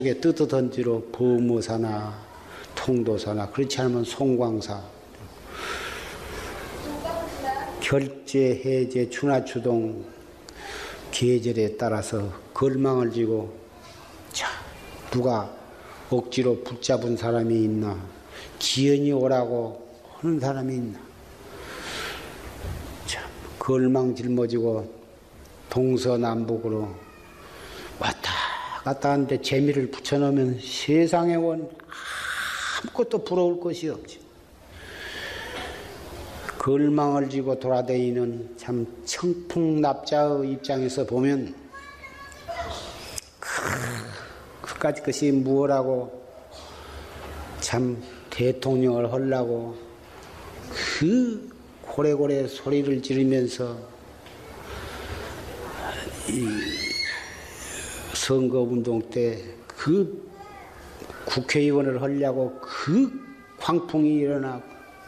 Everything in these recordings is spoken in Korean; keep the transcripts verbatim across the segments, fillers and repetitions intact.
뜨뜻한 지로 범어사나 통도사나 그렇지 않으면 송광사 결제, 해제, 추나추동 계절에 따라서 걸망을 지고 자 누가 억지로 붙잡은 사람이 있나 기연이 오라고 하는 사람이 있나 참 걸망 짊어지고 동서남북으로 왔다 갔다 하는데 재미를 붙여놓으면 세상에 원 아무것도 부러울 것이 없지. 걸망을 지고 돌아다니는 참 청풍납자의 입장에서 보면 그까짓 것이 무엇라고 참 대통령을 하려고 그 고래고래 소리를 지르면서 이 선거운동 때 그 국회의원을 하려고 그 광풍이 일어나고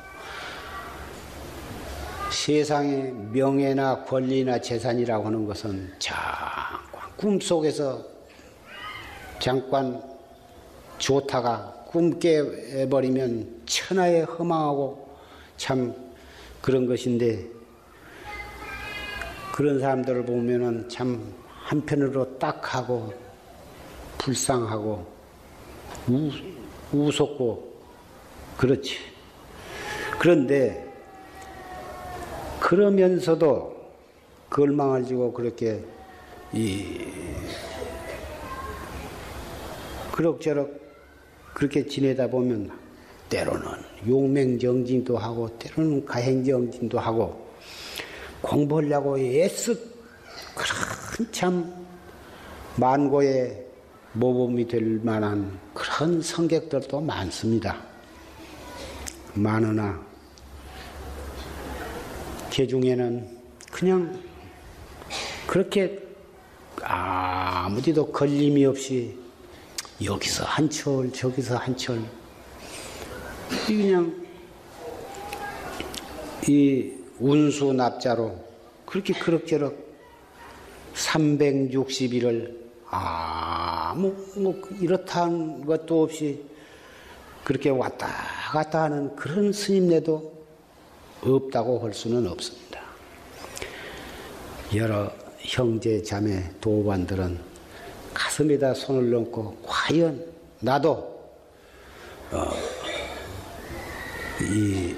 세상에 명예나 권리나 재산이라고 하는 것은 잠깐 꿈속에서 잠깐 좋다가 꿈 깨버리면 천하에 허망하고 참 그런 것인데 그런 사람들을 보면은 참 한편으로 딱하고 불쌍하고 우, 우습고 그렇지. 그런데 그러면서도 걸망을 지고 그렇게 이 그럭저럭 그렇게 지내다 보면 때로는 용맹정진도 하고 때로는 가행정진도 하고 공부하려고 애쓰 그런 참 만고의 모범이 될 만한 그런 성객들도 많습니다. 많으나 그 중에는 그냥 그렇게 아무데도 걸림이 없이 여기서 한철 저기서 한철 그냥 이 운수납자로 그렇게 그럭저럭 삼백육십 일을 아무 뭐 이렇다는 것도 없이 그렇게 왔다 갔다 하는 그런 스님네도 없다고 할 수는 없습니다. 여러 형제 자매 도반들은 가슴에다 손을 얹고 과연 나도 어, 이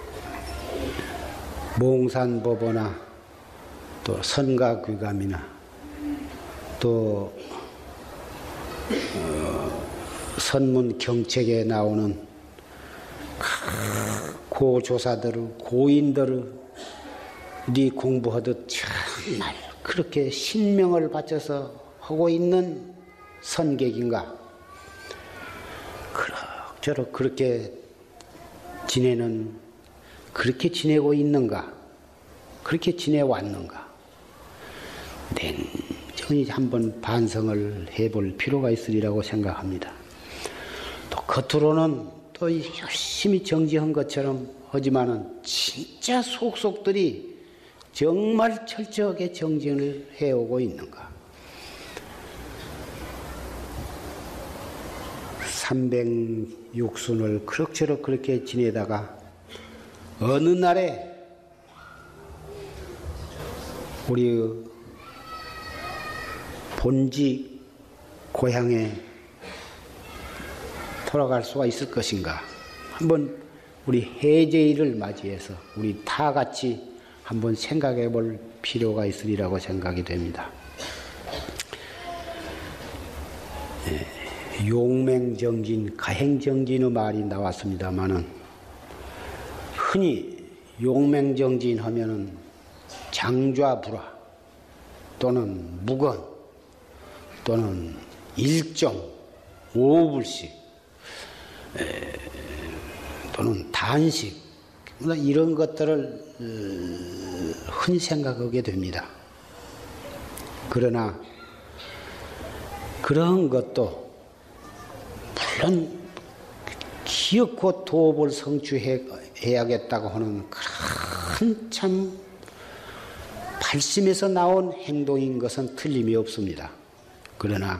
몽산법어나 또 선가귀감이나 또 어, 선문 경책에 나오는 고조사들을 고인들이 공부하듯 정말 그렇게 신명을 바쳐서 하고 있는 선객인가? 그럭저럭 그렇게 지내는 그렇게 지내고 있는가? 그렇게 지내왔는가? 냉정히 한번 반성을 해볼 필요가 있으리라고 생각합니다. 또 겉으로는 또 열심히 정지한 것처럼 하지만은 진짜 속속들이 정말 철저하게 정진을 해오고 있는가? 삼백육순을 그럭저럭 그렇게 지내다가 어느 날에 우리 본지 고향에 돌아갈 수가 있을 것인가? 한번 우리 해제일을 맞이해서 우리 다 같이 한번 생각해 볼 필요가 있으리라고 생각이 됩니다. 예, 용맹정진, 가행정진의 말이 나왔습니다마는 흔히 용맹정진 하면은 장좌불화 또는 무건 또는 일정 오불식 에, 또는 단식 이런 것들을 흔히 생각하게 됩니다. 그러나 그런 것도 물론 기어코 도업을 성취해야겠다고 하는 그런 참 발심에서 나온 행동인 것은 틀림이 없습니다. 그러나